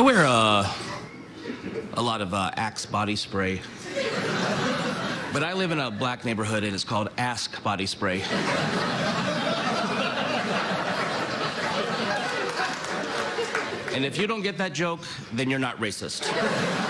I wear a lot of Axe body spray. But I live in a black neighborhood and it's called Ask Body Spray. And if you don't get that joke, then you're not racist.